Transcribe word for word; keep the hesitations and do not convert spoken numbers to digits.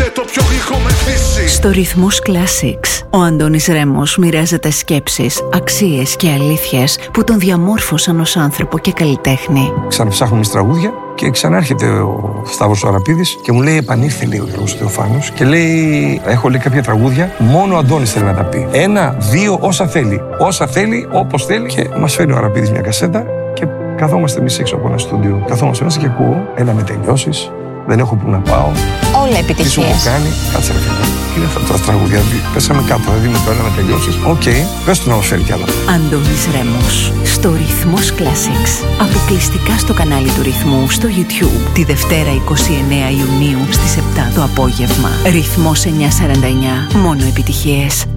Γέμισε το πιο γλυκό με φύση. Στο Ρυθμός Classics, ο Αντώνης Ρέμος μοιράζεται σκέψεις, αξίες και αλήθειες που τον διαμόρφωσαν ως άνθρωπο και καλλιτέχνη. Ξαναψάχνουμε τις τραγούδια και ξανάρχεται ο Σταύρος ο Αραπίδης και μου λέει: επανήλθε, λέει ο Γιώργος Θεοφάνος, και λέει: έχω λέει κάποια τραγούδια, μόνο ο Αντώνης θέλει να τα πει. Ένα, δύο, όσα θέλει. Όσα θέλει, όπως θέλει. Και μας φέρνει ο Αραπίδης μια κασέτα και καθόμαστε εμείς έξω από ένα στούντιο. Καθόμαστε μέσα και ακούω: έλα με τελειώσεις. Δεν έχω που να πάω. Όλα επιτυχίες. Τι σου έχω κάνει. Κάτσε ρε φίλε. Τι είναι αυτά τα τραγούδια. Πέσαμε κάτω. Δηλαδή με το ένα με τελειώσεις. Οκ. Okay. Πες του να μας φέρει κι άλλα. Αντώνης Ρέμος. Στο Ρυθμός Classics. Αποκλειστικά στο κανάλι του Ρυθμού στο YouTube. Τη Δευτέρα εικοστή ενάτη Ιουνίου στις επτά το απόγευμα. Ρυθμός εννιακόσια σαράντα εννιά. Μόνο επιτυχίες.